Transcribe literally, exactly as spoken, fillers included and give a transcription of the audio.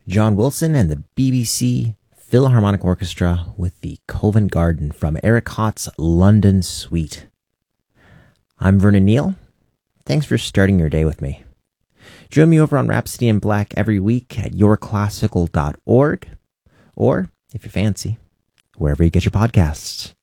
John Wilson and the B B C Philharmonic Orchestra with the Covent Garden from Eric Hott's London Suite. I'm Vernon Neal. Thanks for starting your day with me. Join me over on Rhapsody in Black every week at your classical dot org, or, if you fancy, wherever you get your podcasts.